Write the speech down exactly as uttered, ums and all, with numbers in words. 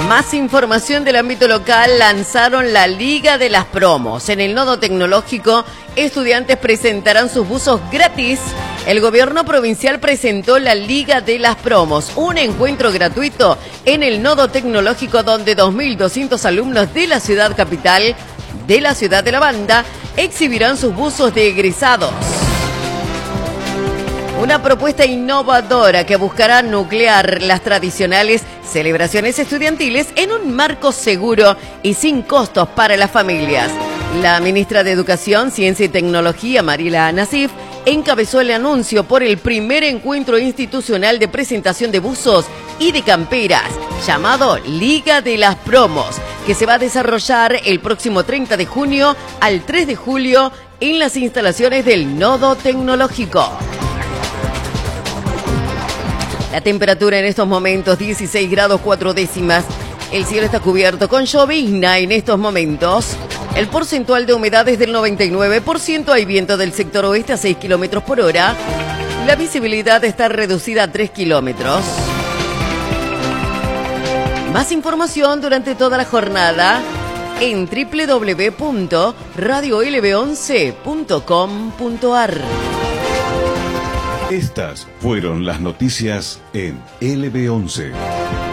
Más información del ámbito local. Lanzaron la Liga de las Promos. En el nodo tecnológico, estudiantes presentarán sus buzos gratis. El gobierno provincial presentó la Liga de las Promos, un encuentro gratuito en el nodo tecnológico donde dos mil doscientos alumnos de la ciudad capital, de la ciudad de La Banda, exhibirán sus buzos de egresados. Una propuesta innovadora que buscará nuclear las tradicionales celebraciones estudiantiles en un marco seguro y sin costos para las familias. La ministra de Educación, Ciencia y Tecnología, Mariela Nasif, encabezó el anuncio por el primer encuentro institucional de presentación de buzos y de camperas, llamado Liga de las Promos, que se va a desarrollar el próximo treinta de junio al tres de julio en las instalaciones del Nodo Tecnológico. La temperatura en estos momentos, dieciséis grados cuatro décimas. El cielo está cubierto con llovizna en estos momentos. El porcentual de humedad es del noventa y nueve por ciento. Hay viento del sector oeste a seis kilómetros por hora. La visibilidad está reducida a tres kilómetros. Más información durante toda la jornada en doble u doble u doble u punto radio l b once punto com punto a r. Estas fueron las noticias en L B once.